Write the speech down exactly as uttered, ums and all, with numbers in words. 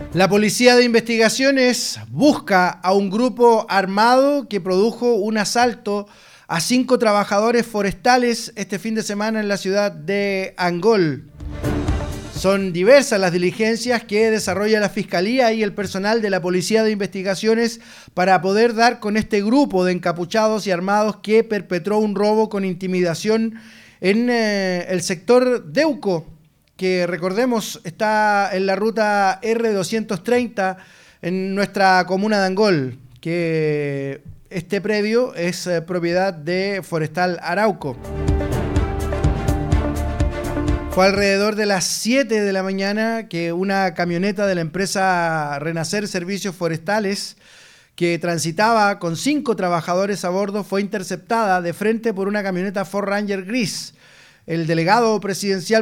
La Policía de Investigaciones busca a un grupo armado que produjo un asalto a cinco trabajadores forestales este fin de semana en la ciudad de Angol. Son diversas las diligencias que desarrolla la Fiscalía y el personal de la Policía de Investigaciones para poder dar con este grupo de encapuchados y armados que perpetró un robo con intimidación en eh, el sector Deuco, que recordemos está en la ruta R doscientos treinta en nuestra comuna de Angol, que este predio es eh, propiedad de Forestal Arauco. Fue alrededor de las siete de la mañana que una camioneta de la empresa Renacer Servicios Forestales, que transitaba con cinco trabajadores a bordo, fue interceptada de frente por una camioneta Ford Ranger gris. El delegado presidencial